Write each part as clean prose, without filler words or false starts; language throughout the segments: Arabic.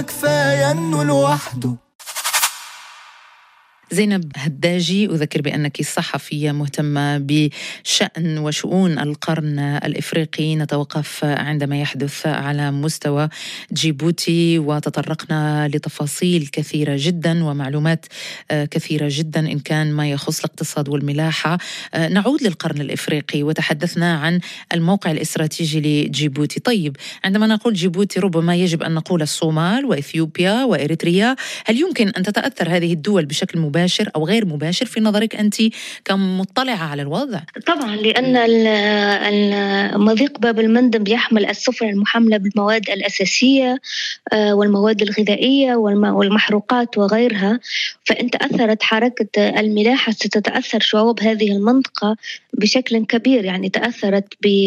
كفاية إنه لوحده. زينب هداجي، أذكر بأنك صحفية مهتمة بشأن وشؤون القرن الإفريقي. نتوقف عندما يحدث على مستوى جيبوتي، وتطرقنا لتفاصيل كثيرة جدا ومعلومات كثيرة جدا إن كان ما يخص الاقتصاد والملاحة. نعود للقرن الإفريقي وتحدثنا عن الموقع الاستراتيجي لجيبوتي. طيب، عندما نقول جيبوتي ربما يجب أن نقول الصومال وإثيوبيا وإريتريا. هل يمكن أن تتأثر هذه الدول بشكل مباشر أو غير مباشر في نظرك أنت كمطلعة على الوضع؟ طبعا، لأن مضيق باب المندب يحمل السفن المحملة بالمواد الأساسية والمواد الغذائية والمحروقات وغيرها، فإن تأثرت حركة الملاحة ستتأثر شعوب هذه المنطقة بشكل كبير. يعني تأثرت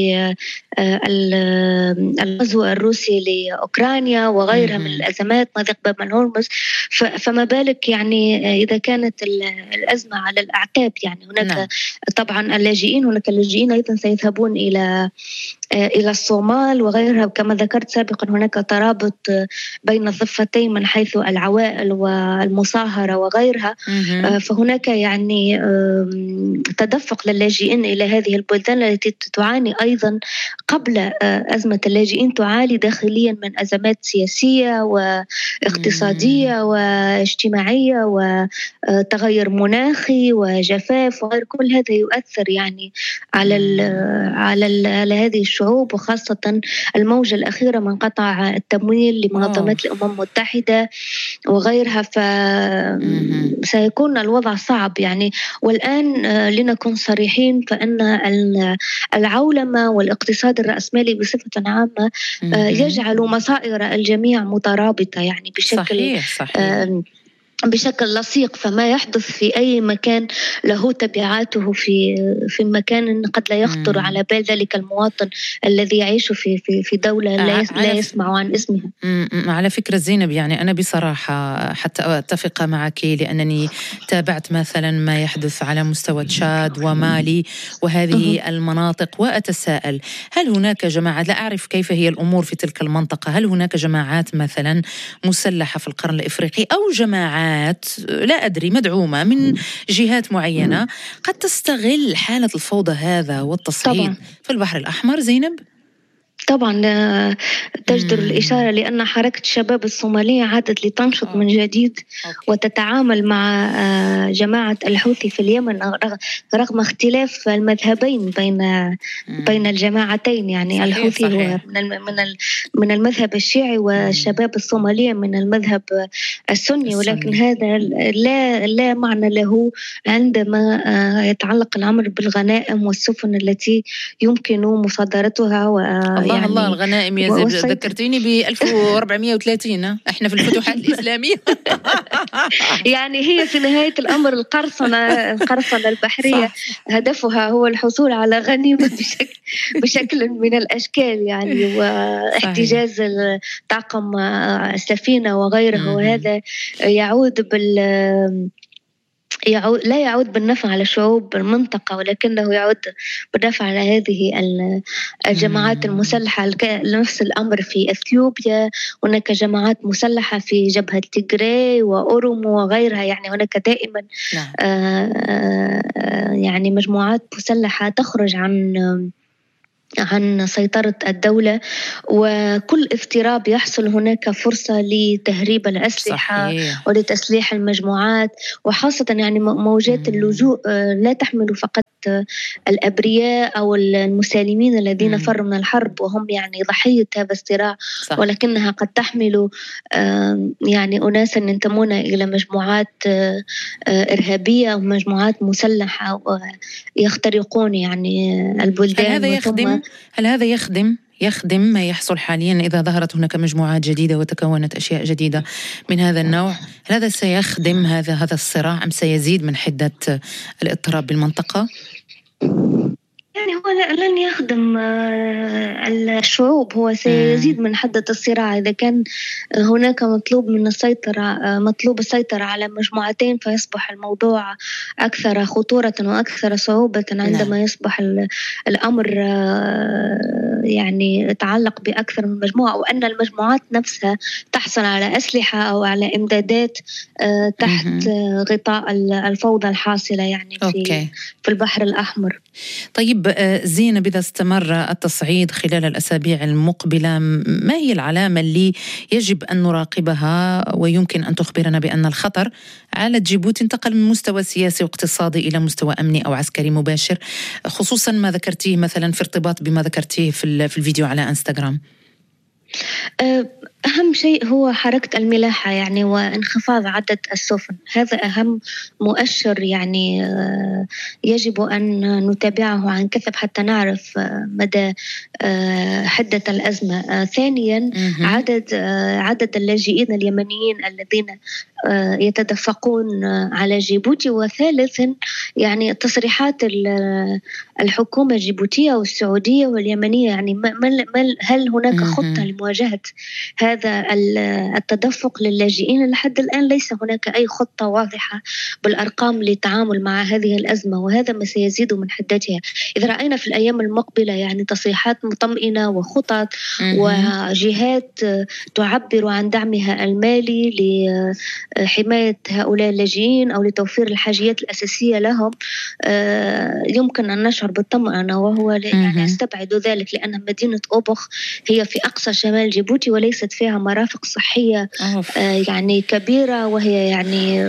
بالغزو الروسي لأوكرانيا وغيرها من الأزمات، مضيق باب الهرمز، فما بالك يعني إذا كانت الأزمة على الأعتاب. يعني هناك طبعا اللاجئين، هناك اللاجئين أيضا سيذهبون إلى الصومال وغيرها. كما ذكرت سابقا هناك ترابط بين الضفتين من حيث العوائل والمصاهرة وغيرها. فهناك يعني تدفق للاجئين إلى هذه البلدان التي تعاني أيضا قبل أزمة اللاجئين، تعاني داخليا من أزمات سياسية واقتصادية واجتماعية وتغير مناخي وجفاف وغير. كل هذا يؤثر يعني على هذه الشعوب، وخاصة الموجة الأخيرة من قطع التمويل لمنظمات الأمم المتحدة وغيرها، فسيكون الوضع صعب يعني. والآن لنكون صريحين، فإن العولمة والاقتصاد الرأسمالي بصفة عامة يجعل مصائر الجميع مترابطة يعني بشكل لصيق. فما يحدث في أي مكان له تبعاته في مكان قد لا يخطر على بال ذلك المواطن الذي يعيش في دولة لا يسمع عن اسمها. على فكرة زينب، يعني أنا بصراحة حتى أتفق معك، لأنني تابعت مثلا ما يحدث على مستوى تشاد ومالي وهذه المناطق، وأتساءل هل هناك جماعات، لا أعرف كيف هي الأمور في تلك المنطقة، هل هناك جماعات مثلا مسلحة في القرن الإفريقي أو جماعات لا أدري مدعومة من جهات معينة قد تستغل حالة الفوضى هذا والتصعيد في البحر الأحمر؟ زينب، طبعا تجدر الإشارة، لأن حركة الشباب الصومالية عادت لتنشط من جديد وتتعامل مع جماعة الحوثي في اليمن رغم اختلاف المذهبين بين الجماعتين. يعني الحوثي هو من المذهب الشيعي، والشباب الصومالية من المذهب السني، ولكن هذا لا معنى له عندما يتعلق الأمر بالغنائم والسفن التي يمكن مصادرتها الله الله الغنائم يا زيد، ذكرتيني ب 1430 احنا في الفتوحات الإسلامية. يعني هي في نهاية الأمر القرصنة البحرية صح. هدفها هو الحصول على غنيمة بشكل من الأشكال يعني، واحتجاز طاقم السفينة وغيره، وهذا لا يعود بالنفع على شعوب المنطقة، ولكنه يعود بالنفع على هذه الجماعات المسلحة. نفس الأمر في أثيوبيا، هناك جماعات مسلحة في جبهة تيغراي وأورومو وغيرها. يعني هناك دائما يعني مجموعات مسلحة تخرج عن سيطرة الدولة، وكل اضطراب يحصل هناك فرصة لتهريب الأسلحة ولتسليح المجموعات، وخاصة يعني موجات اللجوء لا تحمل فقط الأبرياء أو المسالمين الذين فروا من الحرب وهم يعني ضحية هذا الصراع، ولكنها قد تحمل يعني أناسا ينتمون إلى مجموعات إرهابية ومجموعات مسلحة ويخترقون يعني البلدان. هل هذا يخدم ما يحصل حاليا إذا ظهرت هناك مجموعات جديدة وتكونت أشياء جديدة من هذا النوع؟ هل هذا سيخدم هذا الصراع أم سيزيد من حدة الاضطراب بالمنطقة؟ يعني هو لن يخدم الشعوب، هو سيزيد من حدة الصراع. إذا كان هناك مطلوب السيطرة على مجموعتين، فيصبح الموضوع أكثر خطورة وأكثر صعوبة عندما يصبح الأمر يعني يتعلق بأكثر من مجموعة، وأن المجموعات نفسها تحصل على أسلحة أو على إمدادات تحت غطاء الفوضى الحاصلة يعني في البحر الأحمر. طيب زينب، إذا استمر التصعيد خلال الأسابيع المقبلة، ما هي العلامة اللي يجب أن نراقبها ويمكن أن تخبرنا بأن الخطر على جيبوتي انتقل من مستوى سياسي واقتصادي إلى مستوى أمني أو عسكري مباشر، خصوصا ما ذكرتيه مثلا في ارتباط بما ذكرتيه في الفيديو على انستغرام؟ أهم شيء هو حركة الملاحة يعني وانخفاض عدد السفن، هذا أهم مؤشر يعني يجب أن نتابعه عن كثب حتى نعرف مدى حدة الأزمة. ثانيا عدد اللاجئين اليمنيين الذين يتدفقون على جيبوتي. وثالثا يعني تصريحات الحكومة الجيبوتية والسعودية واليمنية، يعني هل هناك خطة لمواجهة هذا التدفق للاجئين؟ لحد الآن ليس هناك أي خطة واضحة بالأرقام للتعامل مع هذه الأزمة، وهذا ما سيزيد من حدتها. إذا رأينا في الأيام المقبلة يعني تصريحات مطمئنة وخطط وجهات تعبر عن دعمها المالي لحماية هؤلاء اللاجئين أو لتوفير الحاجيات الأساسية لهم، يمكن أن نشعر بالطمأنة. وهو يعني أستبعد ذلك لأن مدينة أوبخ هي في أقصى شمال جيبوتي وليست فيها مرافق صحية يعني كبيرة، وهي يعني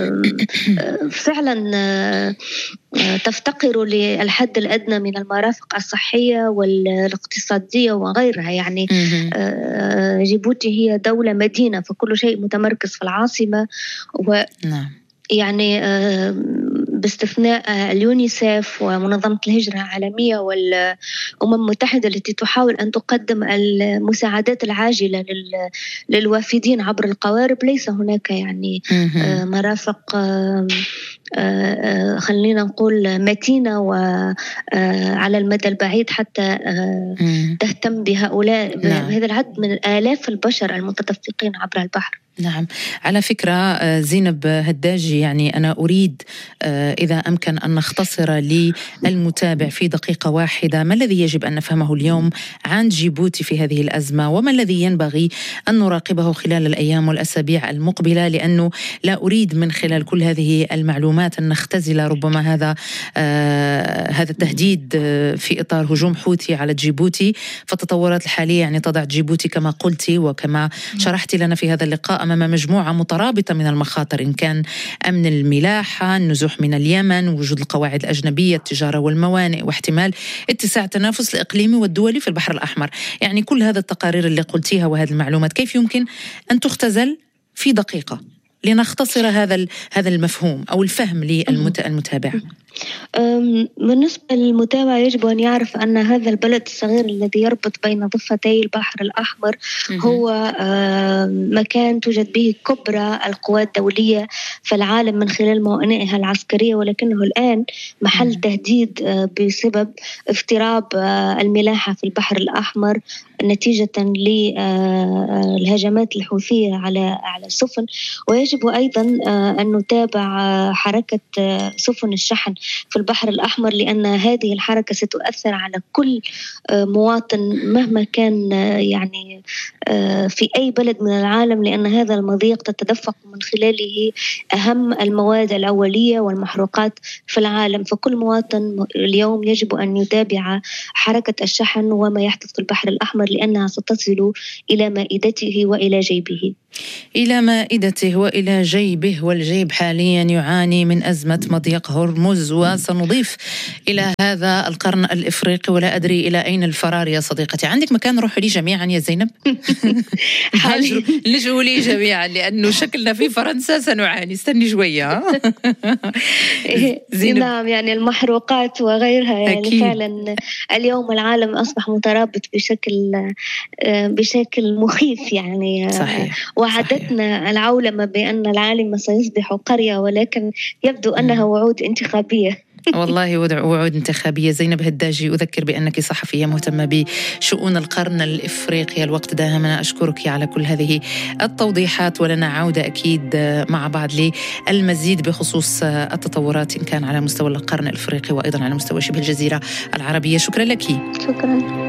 فعلا تفتقر للحد الأدنى من المرافق الصحية والاقتصادية وغيرها. يعني جيبوتي هي دولة مدينة، فكل شيء متمركز في العاصمة. يعني باستثناء اليونيسيف ومنظمة الهجرة العالمية والأمم المتحدة التي تحاول أن تقدم المساعدات العاجلة للوافدين عبر القوارب، ليس هناك يعني مرافق خلينا نقول متينة وعلى المدى البعيد حتى تهتم بهؤلاء بهذا العدد من آلاف البشر المتدفقين عبر البحر. نعم، على فكرة زينب هداجي، يعني أنا أريد إذا أمكن أن نختصر للمتابع في دقيقة واحدة ما الذي يجب أن نفهمه اليوم عن جيبوتي في هذه الأزمة، وما الذي ينبغي أن نراقبه خلال الأيام والأسابيع المقبلة، لأنه لا أريد من خلال كل هذه المعلومات أن نختزل ربما هذا التهديد في إطار هجوم حوثي على جيبوتي. فالتطورات الحالية يعني تضع جيبوتي كما قلت وكما شرحت لنا في هذا اللقاء أمام مجموعة مترابطة من المخاطر، إن كان أمن الملاحة، النزوح من اليمن، وجود القواعد الأجنبية، التجارة والموانئ، واحتمال اتساع التنافس الإقليمي والدولي في البحر الأحمر. يعني كل هذا التقارير اللي قلتيها وهذه المعلومات كيف يمكن أن تختزل في دقيقة لنختصر هذا المفهوم أو الفهم للمتابع؟ بالنسبة للمتابع يجب أن يعرف أن هذا البلد الصغير الذي يربط بين ضفتي البحر الأحمر هو مكان توجد به كبرى القوى الدولية في العالم من خلال موانئها العسكرية، ولكنه الآن محل تهديد بسبب افتراب الملاحة في البحر الأحمر نتيجة للهجمات الحوثية على السفن. ويجب أيضا أن نتابع حركة سفن الشحن في البحر الأحمر، لأن هذه الحركة ستؤثر على كل مواطن مهما كان يعني في أي بلد من العالم، لأن هذا المضيق تتدفق من خلاله أهم المواد الأولية والمحروقات في العالم. فكل مواطن اليوم يجب أن يتابع حركة الشحن وما يحدث في البحر الأحمر، لأنها ستصل إلى مائدته وإلى جيبه. إلى مائدته وإلى جيبه، والجيب حاليا يعاني من أزمة مضيق هرمز. وسنضيف إلى هذا القرن الإفريقي، ولا أدري إلى أين الفرار يا صديقتي. عندك مكان نروح لي جميعا يا زينب؟ نجوا لي جميعا لأنه شكلنا في فرنسا سنعاني. استني شوية. نعم، يعني المحروقات وغيرها يعني أكيد. فعلا اليوم العالم أصبح مترابط بشكل مخيف يعني. صحيح. وعدتنا العولمة بأن العالم سيصبح قرية، ولكن يبدو أنها وعود انتخابية. والله وعود انتخابية. زينب هداجي، أذكر بأنك صحفية مهتمة بشؤون القرن الإفريقي. الوقت داهمنا، أشكرك على كل هذه التوضيحات، ولنا عودة أكيد مع بعض للمزيد بخصوص التطورات إن كان على مستوى القرن الإفريقي وأيضا على مستوى شبه الجزيرة العربية. شكرا لك. شكرا.